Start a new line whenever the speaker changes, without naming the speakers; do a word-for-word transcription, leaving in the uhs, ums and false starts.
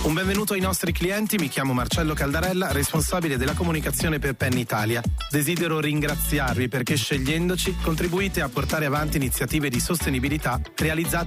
Un benvenuto ai nostri clienti, mi chiamo Marcello Caldarella, responsabile della comunicazione per Penn Italia. Desidero ringraziarvi perché scegliendoci contribuite a portare avanti iniziative di sostenibilità realizzate